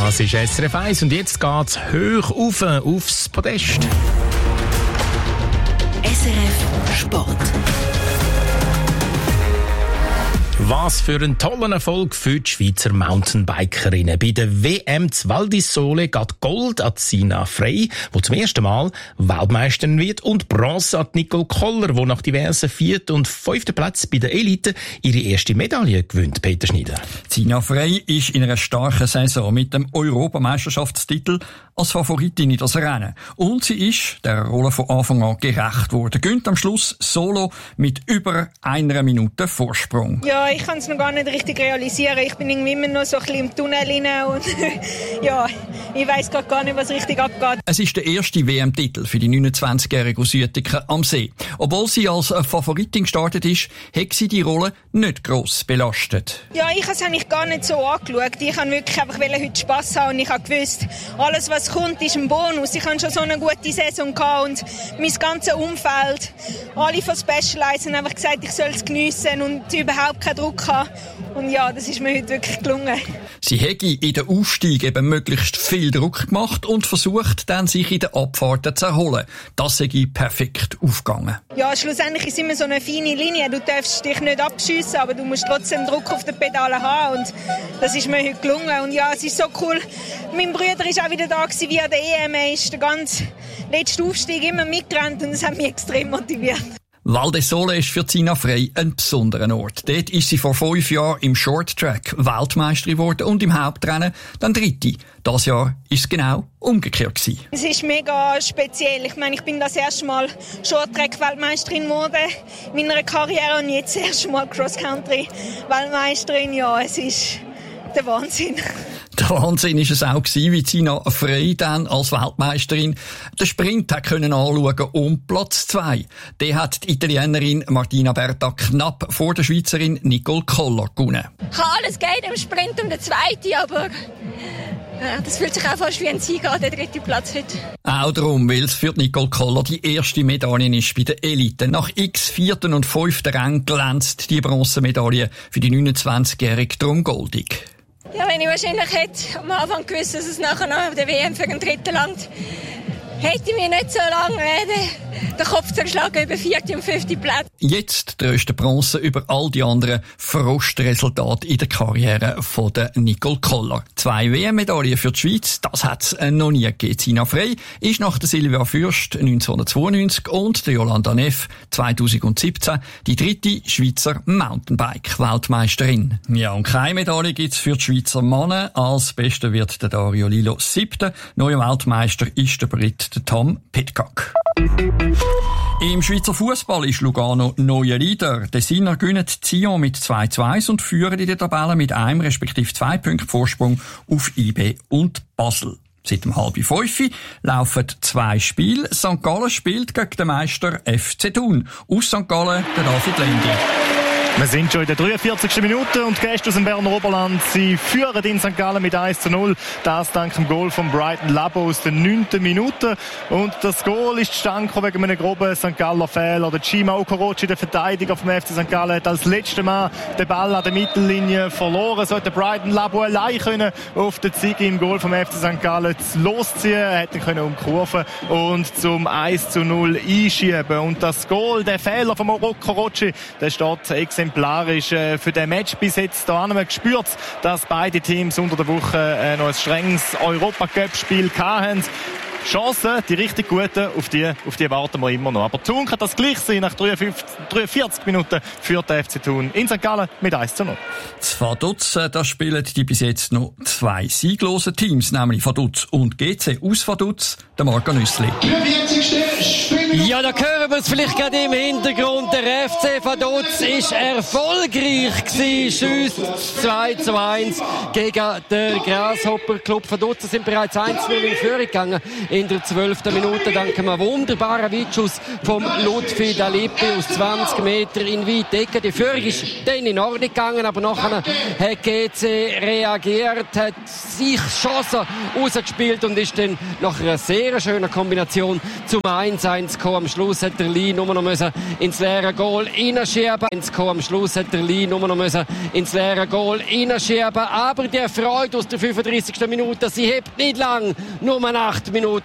Das ist SRF 1 und jetzt geht's hoch aufs Podest. SRF Sport. Was für ein toller Erfolg für die Schweizer Mountainbikerinnen. Bei der WM zu Val di Sole geht Gold an Sina Frey, die zum ersten Mal Weltmeisterin wird, und Bronze an Nicole Koller, die nach diversen 4. und 5. Plätzen bei der Elite ihre erste Medaille gewinnt. Peter Schneider. Sina Frey ist in einer starken Saison mit dem Europameisterschaftstitel als Favoritin in das Rennen. Und sie ist der Rolle von Anfang an gerecht worden. Gönnt am Schluss solo mit über 1 Minute Vorsprung. Ja, ich kann es noch gar nicht richtig realisieren. Ich bin irgendwie immer noch so ein bisschen im Tunnel rein und ja, ich weiss gerade gar nicht, was richtig abgeht. Es ist der erste WM-Titel für die 29-jährige aus Uetingen am See. Obwohl sie als Favoritin gestartet ist, hat sie die Rolle nicht gross belastet. Ja, ich habe es eigentlich gar nicht so angeschaut. Ich wollte wirklich einfach heute Spass haben und ich habe gewusst, alles was kommt ist ein Bonus. Ich hatte schon so eine gute Saison gehabt und mein ganzes Umfeld, alle von Specialized haben einfach gesagt, ich soll es geniessen und überhaupt keinen Druck haben. Und ja, das ist mir heute wirklich gelungen. Sie hätte in den Aufstieg eben möglichst viel Druck gemacht und versucht dann, sich in den Abfahrten zu erholen. Das sei perfekt aufgegangen. Ja, schlussendlich ist immer so eine feine Linie. Du darfst dich nicht abschiessen, aber du musst trotzdem Druck auf den Pedalen haben. Und das ist mir heute gelungen. Und ja, es ist so cool. Mein Bruder war auch wieder da wie an der EM. Er ist den ganzen letzten Aufstieg immer mitgerannt und das hat mich extrem motiviert. Val di Sole ist für Sina Frey ein besonderer Ort. Dort ist sie vor 5 Jahren im Shorttrack Weltmeisterin geworden und im Hauptrennen dann Dritte. Das Jahr war es genau umgekehrt gewesen. Es ist mega speziell. Ich meine, ich bin das erste Mal Shorttrack-Weltmeisterin geworden in meiner Karriere und jetzt das erste Mal Cross-Country-Weltmeisterin. Ja, es ist der Wahnsinn. Der Wahnsinn war es auch, wie Sina Frey dann als Weltmeisterin den Sprint anschauen um Platz 2. Den hat die Italienerin Martina Berta knapp vor der Schweizerin Nicole Koller gewonnen. Alles geht im Sprint um den 2., aber das fühlt sich auch fast wie ein Sieg an, der 3. Platz heute. Auch darum, weil es für Nicole Koller die erste Medaille ist bei der Elite. Nach x 4. und 5. Rang glänzt die Bronzemedaille für die 29-Jährige drum goldig. Ja, wenn ich wahrscheinlich hätte am Anfang gewusst, dass es nachher noch auf der WM für den 3. langt, hätte ich mir nicht so lange den Kopf zerschlagen über 4. und 5. Plätze. Jetzt tröst der Bronze über all die anderen Frustresultate in der Karriere von der Nicole Koller. 2 WM-Medaillen für die Schweiz, das hat es noch nie gegeben. Sina Frey ist nach der Silvia Fürst 1992 und der Jolanda Neff 2017 die 3. Schweizer Mountainbike-Weltmeisterin. Ja, und keine Medaille gibt's für die Schweizer Männer. Als Bester wird der Dario Lillo 7. Neuer Weltmeister ist der Brit der Tom Pidcock. Im Schweizer Fußball ist Lugano neuer Leader. Die Siner gewinnen Sion mit 2:1 und führen in der Tabelle mit 1 respektive 2 Punkten Vorsprung auf IB und Basel. Seit 4:30 laufen 2 Spiele. St. Gallen spielt gegen den Meister FC Thun. Aus St. Gallen der David Lendi. Wir sind schon in der 43. Minute und die Gäste aus dem Berner Oberland, sie führen in St. Gallen mit 1:0. Das dank dem Goal von Brighton Labo aus der 9. Minute. Und das Goal ist zustande gekommen wegen einem groben St. Galler Fehler. Der Chima Okorochi, der Verteidiger vom FC St. Gallen, hat als letztes Mal den Ball an der Mittellinie verloren. Sollte Brighton Labo allein können auf den Sieg im Goal vom FC St. Gallen losziehen. Er hätte ihn umkurven und zum 1:0 einschieben. Und das Goal, der Fehler von Okorochi, der steht exemplarisch für den Match bis jetzt. Da haben wir gespürt, dass beide Teams unter der Woche noch ein strenges Europacup-Spiel hatten. Chancen, die richtig guten, auf die warten wir immer noch. Aber Thun kann das gleich sein. Nach 43 Minuten führt der FC Thun in St. Gallen mit 1:0. Das Vaduz, da spielen die bis jetzt noch 2 sieglose Teams, nämlich Vaduz und GC. Aus Vaduz, der Marco Nüssli. Ja, da hören wir es vielleicht gerade im Hintergrund. Der FC Vaduz ist erfolgreich gewesen. Schüss 2:1 gegen den Grasshopper Club Vaduz. Sind bereits 1:0 in Führung gegangen in der 12. Minute dank einem wunderbaren Weitschuss vom Lutfi Dalipi aus 20 Metern in weite Ecke. Die Führung ist dann in Ordnung gegangen, aber nachher hat GC reagiert, hat sich Chancen rausgespielt und ist dann nach einer sehr schönen Kombination zum 1-1 gekommen. Am Schluss hat der Lee nur noch ins leere Goal reinschieben. Am Schluss hat der Lee nur noch ins leere Goal reinschieben. Aber die Freude aus der 35. Minute, sie hebt nicht lang, nur 8 Minuten.